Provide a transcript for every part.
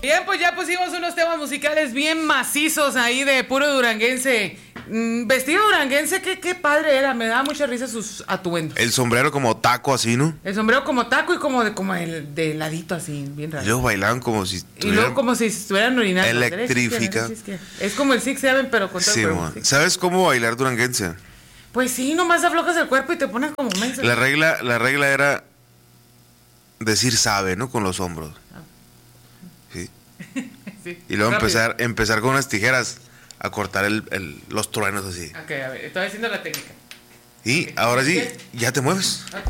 Bien, pues ya pusimos unos temas musicales bien macizos ahí de puro duranguense. Vestido duranguense, qué padre era. Me daba mucha risa sus atuendos. El sombrero como taco así, ¿no? El sombrero como taco y como el de ladito así, bien raro. Y luego bailaban como si Y luego como si estuvieran orinando. electrifica. Es como el Six Seven, pero con todo Sí, el cuerpo. ¿sabes cómo bailar duranguense? Pues sí, nomás aflojas el cuerpo y te pones como menso. La regla era decir sabe, ¿no? Con los hombros. Sí. Sí, Y luego rápido. empezar con unas tijeras a cortar los truenos así. Ok, a ver, estoy haciendo la técnica. Y ahora sí, ya te mueves. Ok.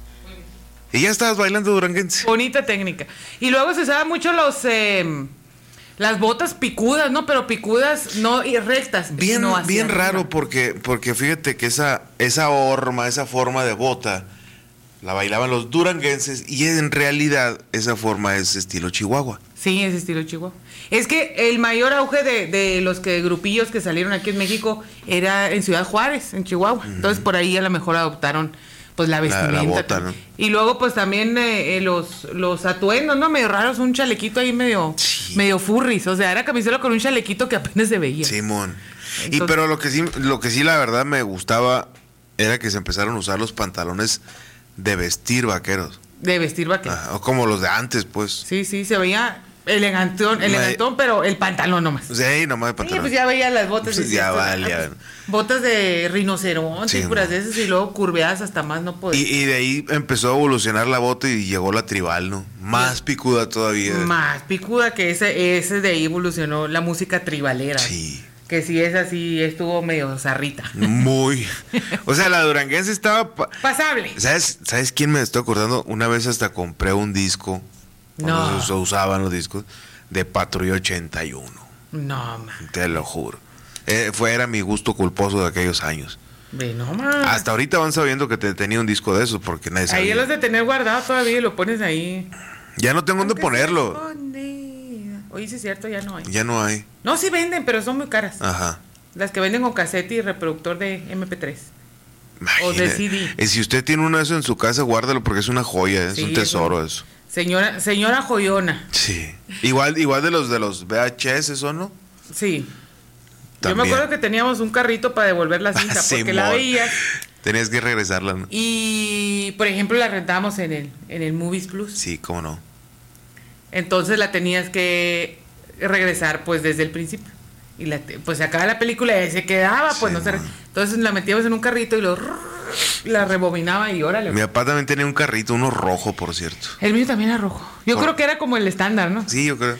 Y ya estabas bailando duranguense. Bonita técnica. Y luego se usaban mucho las botas picudas, ¿no? Pero picudas no y rectas. Bien, no hacia bien arriba. raro porque fíjate que esa forma de bota la bailaban los duranguenses y en realidad esa forma es estilo Chihuahua. Sí, es estilo Chihuahua. Es que el mayor auge de los grupillos que salieron aquí en México era en Ciudad Juárez, en Chihuahua. Entonces por ahí a lo mejor adoptaron pues la vestimenta. La bota, ¿no? Y luego pues también los atuendos, ¿no? Medio raros, un chalequito ahí medio furris. O sea, era camisola con un chalequito que apenas se veía. Simón. Entonces, Pero lo que sí la verdad me gustaba era que se empezaron a usar los pantalones de vestir vaqueros. de vestir vaquero. O como los de antes, pues. Sí, se veía elegantón, pero el pantalón nomás. Sí, nomás de Sí, pantalón. pues ya veía las botas. Pues y ya cierto, valía. botas de rinoceronte, Sí, puras mo. de esas, y luego curveadas hasta más no poder. Y de ahí empezó a evolucionar la bota y llegó la tribal, ¿no? Más picuda todavía. Más picuda que ese de ahí evolucionó la música tribalera. Sí. Que sí, esa sí estuvo medio zarrita. Muy. O sea, la duranguense estaba. Pasable. ¿Sabes quién me estoy acordando? Una vez hasta compré un disco. Cuando No. se usaban los discos de Patrulla 81. No, man. Te lo juro. Era mi gusto culposo de aquellos años. Ve, no, man. Hasta ahorita van sabiendo que tenía un disco de esos porque nadie Ahí sabía. los de tener guardado todavía y lo pones ahí. Ya no tengo dónde Aunque ponerlo. sea escondida. Oye, sí es cierto, ya no hay. Ya no hay. No, sí venden, pero son muy caras. Ajá. Las que venden con cassette y reproductor de MP3. O de CD. Si usted tiene uno de esos en su casa, guárdalo porque es una joya, es Sí, un tesoro eso. Señora joyona. Sí. Igual de los VHS, ¿eso no? Sí. Yo También. me acuerdo que teníamos un carrito para devolver la cinta, porque la Simón. veías. Tenías que regresarla, ¿no? Y, por ejemplo, la rentábamos en el Movies Plus. Sí, cómo no. Entonces la tenías que regresar, pues, desde el principio. Y pues se acaba la película y se quedaba, pues, Sí, no sé. man. Entonces la metíamos en un carrito y la rebobinaba y órale. Mi papá también tenía un carrito, uno rojo, por cierto. El mío también era rojo. Yo Oh. creo que era como el estándar, ¿no? Sí, yo creo.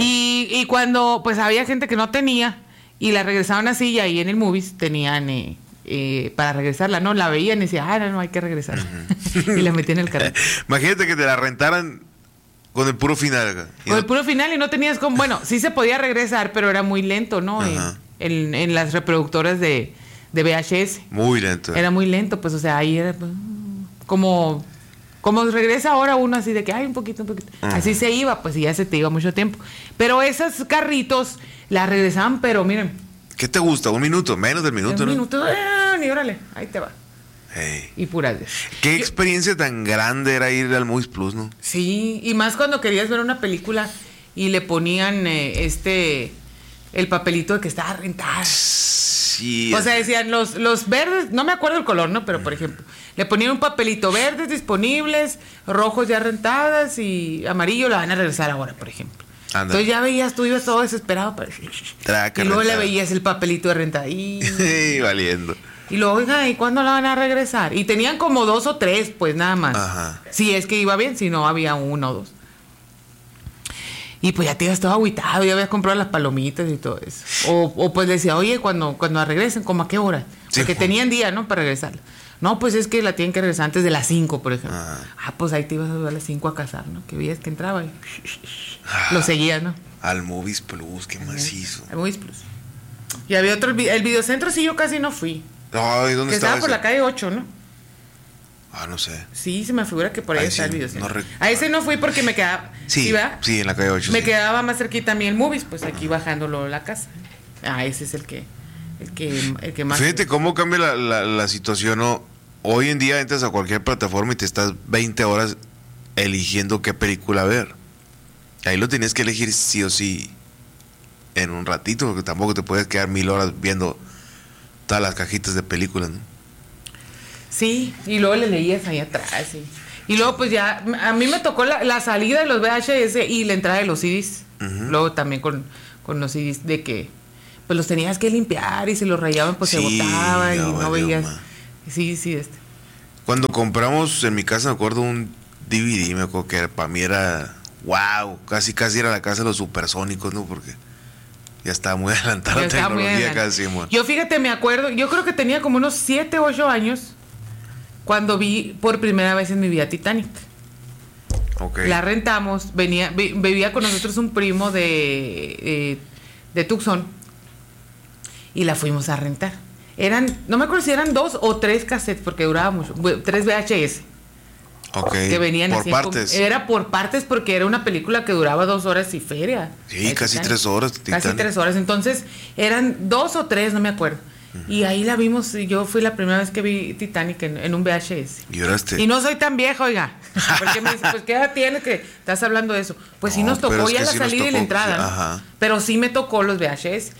Y cuando pues había gente que no tenía y la regresaban así y ahí en el Movies tenían para regresarla, ¿no? La veían y decían, no, hay que regresar. Y la metían en el carrito. Imagínate que te la rentaran con el puro final acá. Con el puro final y no tenías como... Bueno, sí se podía regresar, pero era muy lento, ¿no? Ajá. En las reproductoras de VHS. Muy lento. Era muy lento, pues, o sea, ahí era pues, como regresa ahora uno así de que, un poquito. Ajá. Así se iba, pues, y ya se te iba mucho tiempo. Pero esos carritos la regresaban, pero miren, ¿Qué te gusta? ¿Un minuto? Menos del minuto, un ¿no? minuto, ni órale, ahí te va. Hey. Y puras de... Qué experiencia tan grande era ir al Movies Plus, ¿no? Sí, y más cuando querías ver una película y le ponían el papelito de que estaba rentada. Sí. O sea, decían los verdes, no me acuerdo el color, ¿no? Pero, por ejemplo, le ponían un papelito verdes disponibles, rojos ya rentadas y amarillo la van a regresar ahora, por ejemplo. Anda. Entonces ya veías, tú ibas todo desesperado para... Traca, y luego rentada. le veías el papelito de renta y Valiendo. luego, oiga, ¿y cuándo la van a regresar? Y tenían como 2 o 3, pues nada más. Ajá. Si es que iba bien, si no había 1 o 2. Y pues ya te ibas todo agüitado, ya habías comprado las palomitas y todo eso. O pues decía, oye, cuando la regresen, ¿cómo a qué hora? Sí, Porque pues. tenían día, ¿no? Para regresarla. No, pues es que la tienen que regresar antes de las 5, por ejemplo. Pues ahí te ibas a las 5 a casar, ¿no? Que veías que entraba y lo seguías, ¿no? Al Movies Plus, qué macizo. Al Movies Plus. Y había otro, el videocentro sí yo casi no fui. Ay, ¿dónde Que estaba estaba por ese? la calle 8, ¿no? No sé. Sí, se me figura que por ahí Ahí está sí, el videocentro. no A ese no fui porque me quedaba... Sí, ¿verdad? sí, en la calle 8. Me sí. quedaba más cerquita a mí el Movies, pues aquí bajándolo la casa. Ese es el que más... Fíjate cómo cambia la situación, ¿no? Hoy en día entras a cualquier plataforma y te estás 20 horas eligiendo qué película ver. Ahí lo tenías que elegir sí o sí en un ratito, porque tampoco te puedes quedar 1000 horas viendo todas las cajitas de películas, ¿no? Sí, y luego le leías ahí atrás. Sí. Y luego pues ya, a mí me tocó la salida de los VHS y la entrada de los CDs. Uh-huh. Luego también con los CDs de que pues los tenías que limpiar y si los rayaban pues sí, se botaban y no veías. Sí. Cuando compramos en mi casa, me acuerdo un DVD, me acuerdo que para mí era wow, casi era la casa de los supersónicos, ¿no? Porque ya estaba muy adelantada la tecnología casi. Yo fíjate, me acuerdo, yo creo que tenía como unos 7, 8 años cuando vi por primera vez en mi vida Titanic. Okay. La rentamos, vivía con nosotros un primo de Tucson y la fuimos a rentar. No me acuerdo si eran 2 o 3 cassettes porque duraba mucho, 3 VHS. Okay. Que venían por así partes. Era por partes porque era una película que duraba 2 horas y feria. Sí, casi 3 horas. Casi 3 horas. Entonces eran 2 o 3, no me acuerdo. Uh-huh. Y ahí la vimos. Yo fui la primera vez que vi Titanic en un VHS. ¿Lloraste? Y no soy tan vieja, oiga. Porque me dice, pues ¿qué edad tiene que estás hablando de eso? Pues sí nos tocó ya la salida y la entrada, ¿no? Ajá. Pero sí me tocó los VHS.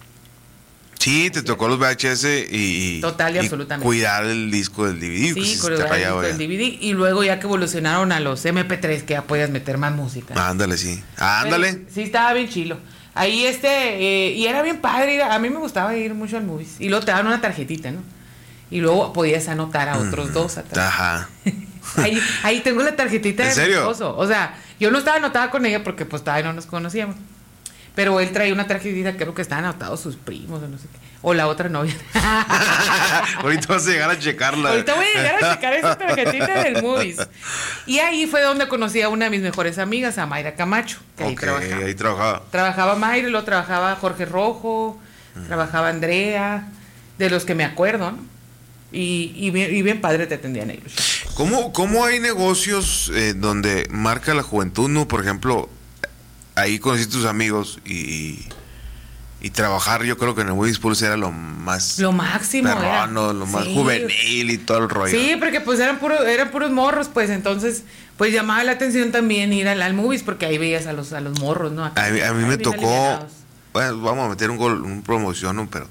Sí, te tocó los VHS y total y absolutamente. Cuidar el disco del DVD. Sí, cuidar el disco del DVD. Y luego ya que evolucionaron a los MP3, que ya podías meter más música. Ándale, sí. Ándale. Sí, estaba bien chilo. Ahí y era bien padre. A mí me gustaba ir mucho al movies. Y luego te daban una tarjetita, ¿no? Y luego podías anotar a otros 2 atrás. Ajá. Ahí tengo la tarjetita de mi esposo. O sea, yo no estaba anotada con ella porque pues todavía no nos conocíamos. Pero él traía una tarjetita, creo que estaban anotados sus primos o no sé qué. O la otra novia. Ahorita vas a llegar a checarla. Ahorita voy a llegar a checar esa tarjetita del movies. Y ahí fue donde conocí a una de mis mejores amigas, a Mayra Camacho. Que ahí trabajaba. Trabajaba Mayra, luego trabajaba Jorge Rojo, trabajaba Andrea, de los que me acuerdo, ¿no? Y bien padre te atendían ellos. ¿Cómo hay negocios donde marca la juventud, no? Por ejemplo, ahí conociste tus amigos y trabajar, yo creo que en el Movies Pulse era lo máximo, perrón, lo más juvenil y todo el rollo. Sí, porque pues eran puros morros, pues entonces pues llamaba la atención también ir al Movies porque ahí veías a los morros, ¿no? Acá, a mí me tocó, bueno, vamos a meter un promoción, ¿no? Pero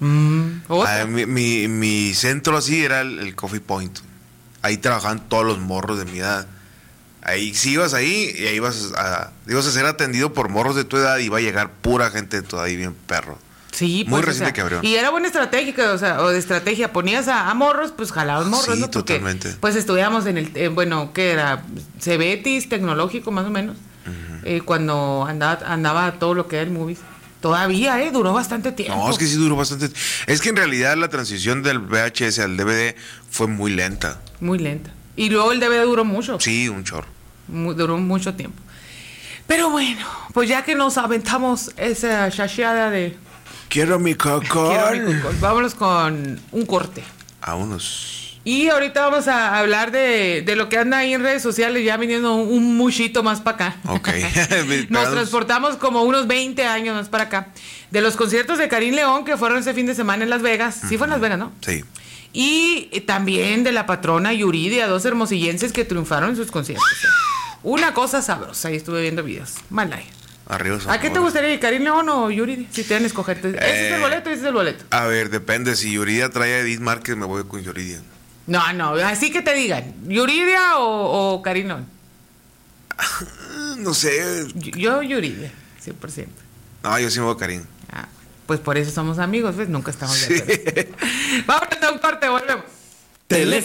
mi centro así era el Coffee Point. Ahí trabajaban todos los morros de mi edad. Ahí sí ibas ahí y ahí ibas a ser atendido por morros de tu edad y iba a llegar pura gente de toda ahí bien perro. Sí, muy reciente que abrió. Y era buena estrategia, o de estrategia, ponías a morros, pues jalabas morros, sí, ¿no? Porque, totalmente. Pues estudiamos en ¿qué era? Cebetis, tecnológico más o menos, uh-huh. Cuando andaba todo lo que era el movies. Todavía, duró bastante tiempo. No, es que sí duró bastante. Es que en realidad la transición del VHS al DVD fue muy lenta. Muy lenta. Y luego el DVD duró mucho. Sí, un chorro. Duró mucho tiempo. Pero bueno, pues ya que nos aventamos esa chacheada de... Quiero mi cocol. Vámonos con un corte. Vámonos. Y ahorita vamos a hablar de lo que anda ahí en redes sociales, ya viniendo un muchito más para acá. Ok. Nos transportamos como unos 20 años más para acá. De los conciertos de Karim León que fueron ese fin de semana en Las Vegas. Sí, fue en Las Vegas, ¿no? Sí. Y también de la patrona Yuridia, 2 hermosillenses que triunfaron en sus conciertos. Una cosa sabrosa, ahí estuve viendo videos. Malay. Arriba. ¿A qué te gustaría, Karim León o Yuridia? Si te dan a escoger. ¿Ese es el boleto? ¿Ese es el boleto? A ver, depende. Si Yuridia trae a Edith Márquez, me voy con Yuridia. No, así que te digan. ¿Yuridia o Karim León? No sé. Yo Yuridia, 100%. No, yo sí me voy a Karim. Pues por eso somos amigos, ¿ves? Nunca estamos de acuerdo. Vámonos a un corte, volvemos.